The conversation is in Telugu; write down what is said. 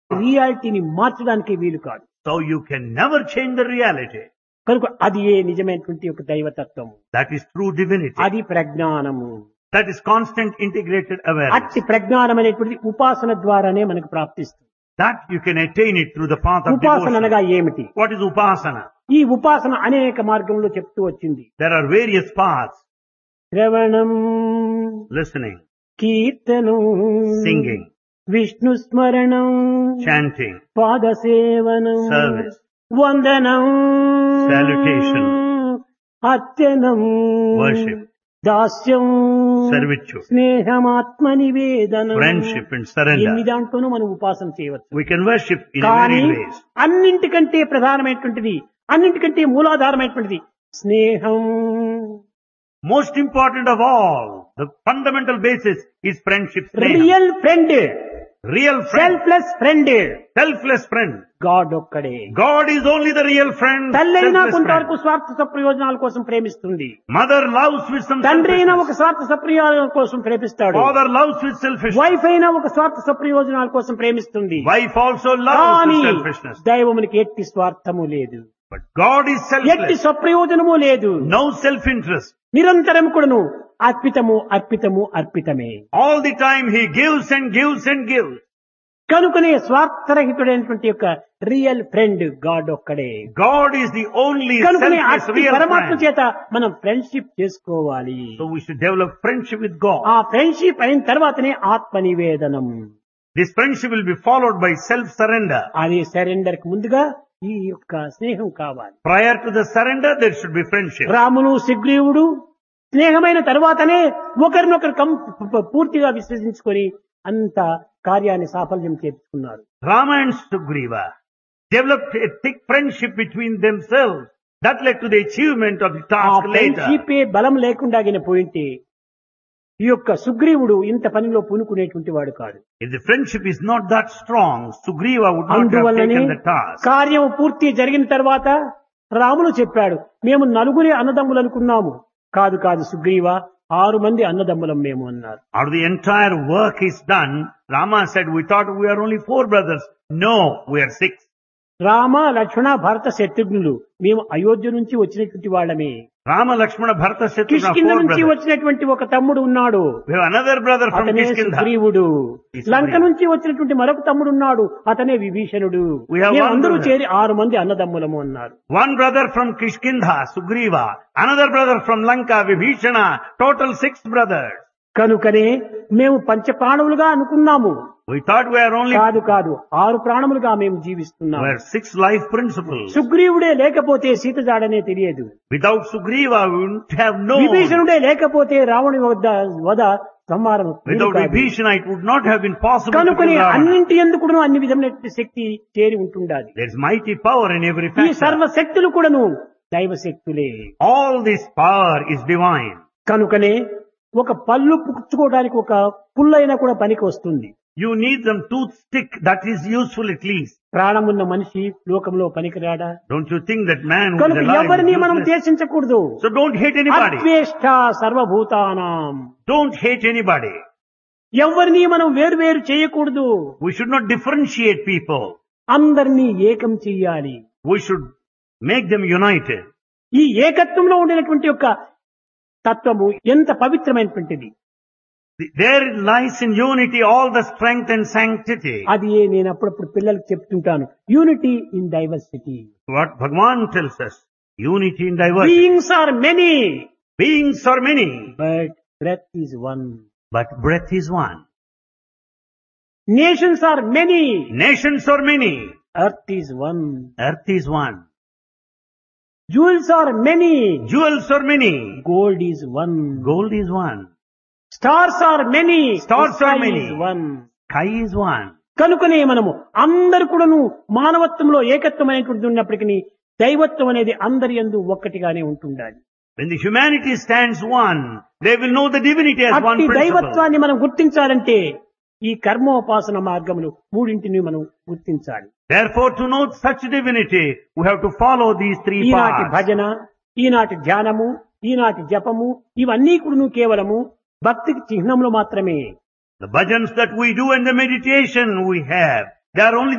రియాలిటీని మార్చడానికి వీలు కాదు. So you can never change the reality. కనుక అది ఏ నిజమైనటువంటి ఒక దైవతత్వము, That is true divinity. అది ప్రజ్ఞానము. That is constant integrated awareness. అట్టి ప్రజ్ఞానం అనేటువంటిది ఉపాసన ద్వారానే మనకు ప్రాప్తిస్తుంది. That you can attain it through the path of ఉపాసన devotion. అనగా ఏమిటి? What is upasana? ఈ ఉపాసన అనేక మార్గంలో చెప్తూ వచ్చింది. There are various paths. శ్రవణం, Listening, కీర్తనం, singing, విష్ణు స్మరణం, chanting, పాదసేవనం, service, వందనం, salutation, అర్చనం, worship, Dasyam, servitude, స్నేహమాత్మ నివేదనం. friendship and surrender. ఎన్ని దాంట్లోనూ మనం ఉపాసన చేయవచ్చు. We can worship in కానీ many ways. అన్నింటికంటే ప్రధానమైనటువంటిది, అన్నింటికంటే మూలాధారమైనటువంటిది స్నేహం. Most important of all, the fundamental basis is friendship. Real friend, Real friend, selfless friend selfless friend. God ఒక్కడే. God is only the real friend. తల్లైనా selfless కొంతవరకు friend. స్వార్థ సప్రయోజనాల కోసం ప్రేమిస్తుంది. Mother loves with some తండ్రి అయినా ఒక selfishness. స్వార్థ సప్రయోజనాల కోసం ప్రేమిస్తాడు. Father loves with selfishness. Wife అయినా ఒక స్వార్థ సప్రయోజనాల కోసం ప్రేమిస్తుంది. Wife also loves కానీ with selfishness. దైవమునికి ఎట్టి స్వార్థము లేదు, But God is ఎట్టి selfless. సప్రయోజనము లేదు. No self-interest. నిరంతరం కూడాను అర్పితము అర్పితము అర్పితమే. All the time He gives and gives and gives. కనుకనే స్వార్థరహితుడైనటువంటి యొక్క రియల్ ఫ్రెండ్ గాడ్ ఒక్కడే. God is the only కనుకనే selfless అట్టి real పరమాత్మ friend. చేత మనం ఫ్రెండ్షిప్ చేసుకోవాలి. So we should develop friendship with God. ఆ ఫ్రెండ్షిప్ అయిన తర్వాతనే ఆత్మ నివేదనం. This friendship will be followed by self-surrender. అది సరెండర్ కి ముందుగా ఈ యొక్క స్నేహం కావాలి. Prior to the surrender, there should be friendship. రామును సుగ్రీవుడు స్నేహమైన తర్వాతనే ఒకరినొకరు పూర్తిగా విశ్వసించుకొని అంత కార్యాన్ని సాఫల్యం చేసుకున్నారు. Rama and Sugriva developed a thick friendship between themselves. That led to the achievement of the ఆ task later. ఫ్రెండ్షిప్ బలం లేకుండా పోయింటే ఈ యొక్క సుగ్రీవుడు ఇంత పనిలో పూనుకునేటువంటి వాడు కాదు. If the friendship is not that strong, Sugriva would not have అందువల్లనే taken the task. కార్యం పూర్తి జరిగిన తర్వాత రాములు చెప్పాడు, మేము నలుగురే అన్నదమ్ములు అనుకున్నాము. కాదు కాదు సుగ్రీవ, 6 మంది అన్నదమ్ములం మేము అన్నారు. After the entire work is done, Rama said, we thought we are only 4 brothers. No, we are 6. Rama Lakshmana భరత శత్రుఘ్నులు మేము అయోధ్య నుంచి వచ్చినటువంటి వాళ్ళమే. Rama, Lakshmana, Bharata, Shatrugna, Kishkindha 4 నుంచి brothers. వచ్చినటువంటి ఒక తమ్ముడు ఉన్నాడు, We have another brother from అతనే Kishkindha. సుగ్రీవుడు. Sugriva. లంక నుంచి వచ్చినటువంటి మరొక తమ్ముడు ఉన్నాడు, అతనే విభీషణుడు. We have మేము one అందరూ brother. చేరి 6 మంది అన్నదమ్ములము అన్నారు. One brother from Kishkindha, Sugriva. Another brother from Lanka, Vibhishana. Total 6 brothers. కనుకనే మేము పంచప్రాణములుగా అనుకున్నాము. We thought we are only కాదు కాదు 6 ప్రాణములుగా మేము జీవిస్తున్నాము. we are 6 life principles. సుగ్రీవుడే లేకపోతే సీత జాడనే తెలియదు. Without Sugriva, we wouldn't have known. విభీషణుడే లేకపోతే రావణుని వద సంహారం Without Vibhishana, it would not have been possible to కనుకనే kill Ravana. అన్నింటి ఎందుకును అన్ని విధమైన శక్తి చేరి ఉంటుండాలి. There is mighty power in every ఈ factor. సర్వశక్తులు కూడాను దైవ శక్తులే. All this power is divine. కనుకనే ఒక పళ్ళు పుచ్చుకోవడానికి ఒక పుల్లైనా కూడా పనికి వస్తుంది. You need some toothpick that is useful at least. ప్రాణమున్న మనిషి లోకంలో పనికిరాడా? Don't you think that man who is కనుక alive ఎవరిని is మనం useless? ద్వేషించకూడదు. So don't hate anybody. అద్వేష్ట సర్వభూతానాం. Don't hate anybody. ఎవరిని మనం వేరు చేయకూడదు. We should not differentiate people. అందరినీ ఏకం చెయ్యాలి. We should make them united. ఈ ఏకత్వంలో ఉండినటువంటి యొక్క తత్వము ఎంత పవిత్రమైనటువంటిది. There lies in unity all the strength and sanctity. అది నేను అప్పుడప్పుడు పిల్లలకు చెప్తుంటాను, unity in diversity. What Bhagavan tells us, unity in diversity. Beings are many, Beings are many, but breath is one. but breath is one. Nations are many, Nations are many, earth is one. earth is one. Jewels are many, Jewels are many, gold is one. gold is one. Stars are many, Stars are many. One. Sky is one. కనుకనే మనము అందరు కూడాను మానవత్వంలో ఏకత్వమైనటువంటి ఉన్నప్పటికీ దైవత్వం అనేది అందరి యందు ఒక్కటిగానే ఉంటుండాలి. When the humanity stands one, they will know the divinity as one అట్టి principle. దైవత్వాన్ని మనం గుర్తించాలంటే ఈ కర్మోపాసన మార్గములు మూడింటిని మనం గుర్తించాలి. Therefore, to know such divinity, we have to follow these 3 ఈనాటి paths. భజన, ఈనాటి ధ్యానము, ఈనాటి జపము ఇవన్నీ కూడా కేవలము భక్తికి చిహ్నములు మాత్రమే. The bhajans that we do and the meditation we have, they are only